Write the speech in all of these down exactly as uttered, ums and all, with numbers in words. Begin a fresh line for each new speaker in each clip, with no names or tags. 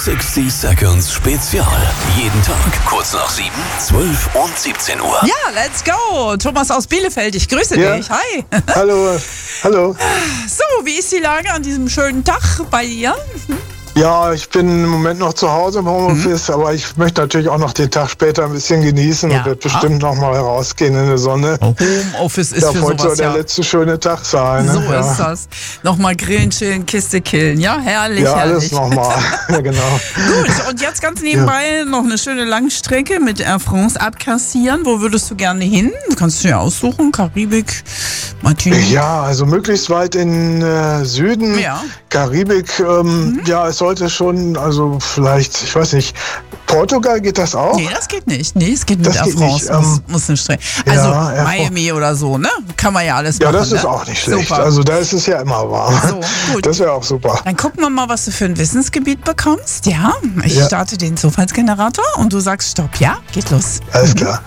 sechzig Seconds Spezial. Jeden Tag kurz nach sieben, zwölf und siebzehn Uhr.
Ja, let's go. Thomas aus Bielefeld, ich grüße
Ja.
dich. Hi.
Hallo, hallo.
So, wie ist die Lage an diesem schönen Tag bei dir?
Ja, ich bin im Moment noch zu Hause im Homeoffice, mhm. aber ich möchte natürlich auch noch den Tag später ein bisschen genießen
Ja.
und werde bestimmt noch mal rausgehen in die Sonne.
Homeoffice ist
Darf
für
heute
sowas,
der
ja.
letzte schöne Tag sein. Ne?
So
ja.
ist das. Nochmal grillen, chillen, Kiste killen. Ja, herrlich,
Ja,
herrlich.
alles nochmal. Ja, genau.
Gut, und jetzt ganz nebenbei ja. noch eine schöne Langstrecke mit Air France abkassieren. Wo würdest du gerne hin? Kannst du ja aussuchen. Karibik, Martinique.
Ja, also möglichst weit in äh, Süden,
Ja.
Karibik. Ähm, mhm. Ja, es sollte schon, also vielleicht, ich weiß nicht, Portugal, geht das auch?
Nee, das geht nicht. Nee, es geht mit
Das
Air
geht
France.
nicht,
Muss,
ähm,
muss eine Strecke. Also
ja, Air
Miami oder so, ne? Kann man ja alles
Ja,
machen.
das ist
ne?
auch nicht schlecht.
Super.
Also da ist es ja immer warm.
So, gut.
Das wäre auch super.
Dann gucken wir mal, was du für ein Wissensgebiet bekommst. Ja, ich
Ja.
starte den Zufallsgenerator und du sagst Stopp. Ja, geht los.
Alles klar.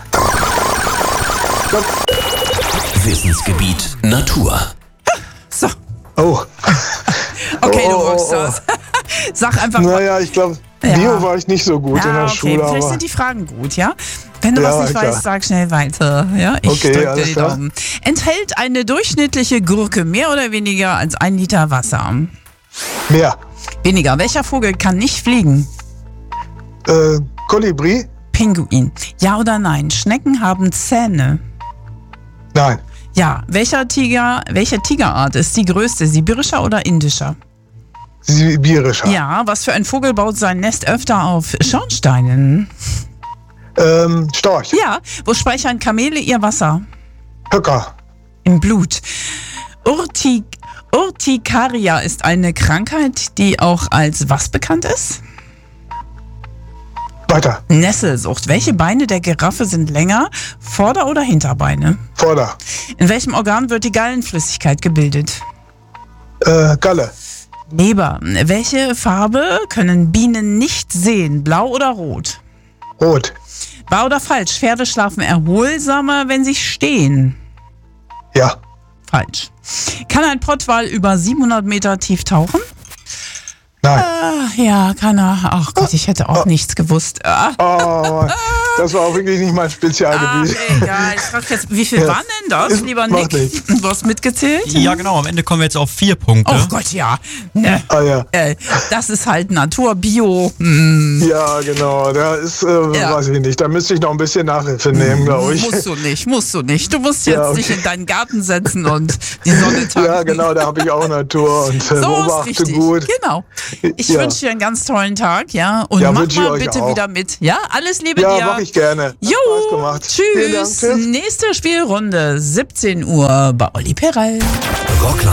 Wissensgebiet Natur.
So,
Oh.
okay,
Oh,
du
oh,
rockst
oh,
das. Sag einfach mal.
Naja, ich glaube,
Ja.
Bio war ich nicht so gut in
Ja,
der
okay,
Schule.
vielleicht
Aber
sind die Fragen gut, ja? Wenn du
Ja,
was nicht
klar.
weißt, sag schnell weiter. Ja, ich
Okay,
drück dir
alles
die
klar.
Daumen. Enthält eine durchschnittliche Gurke mehr oder weniger als ein Liter Wasser?
mehr.
Weniger. Welcher Vogel kann nicht fliegen?
Äh, Kolibri?
Pinguin. Ja oder nein? Schnecken haben Zähne.
Nein.
Ja. Welcher Tiger, welche Tigerart ist die größte? Sibirischer oder indischer?
Sibirischer.
Ja. Was für ein Vogel baut sein Nest öfter auf Schornsteinen?
Ähm, Storch.
Ja. Wo speichern Kamele ihr Wasser?
Höcker.
Im Blut. Urtik Urtikaria ist eine Krankheit, die auch als was bekannt ist?
Weiter.
Nesselsucht. Welche Beine der Giraffe sind länger? Vorder- oder Hinterbeine?
Vorder.
In welchem Organ wird die Gallenflüssigkeit gebildet?
Äh, Galle.
Leber. Welche Farbe können Bienen nicht sehen? Blau oder rot?
Rot.
Wahr oder falsch? Pferde schlafen erholsamer, wenn sie stehen.
Ja.
Falsch. Kann ein Pottwal über siebenhundert Meter tief tauchen?
Nein.
Ah, ja, kann er. Ach Gott, ich hätte auch nichts gewusst. Ah,
Oh, das war auch wirklich nicht mein
ach,
Spezialgebiet.
egal. Ich frag jetzt, wie viel
Ja.
waren denn das,
Ist-
lieber
macht
Nick?
nichts.
Du hast mitgezählt?
Ja, genau. Am Ende kommen wir jetzt auf vier Punkte.
Oh Gott, ja. Ne.
Ah ja.
Äh, das ist halt Natur, Bio. Hm.
Ja, genau. Da ist, äh,
Ja.
weiß ich nicht. Da müsste ich noch ein bisschen Nachhilfe nehmen, glaube ich.
Musst du nicht, musst du nicht. Du musst jetzt
Ja, okay.
dich in deinen Garten setzen und die Sonne tanken.
Ja, genau. Da habe ich auch Natur und äh,
So ist
beobachte
richtig.
gut.
Genau. Ich
Ja.
wünsche dir einen ganz tollen Tag, ja. Und
Ja,
mach
wünsche ich
mal
euch
bitte
auch.
wieder mit. Ja, alles Liebe
Ja,
dir.
mache ich gerne. Hat
Jo,
Spaß gemacht. Vielen Dank.
tschüss.
Tschüss.
Nächste Spielrunde, siebzehn Uhr bei Olli Perel.
Rockland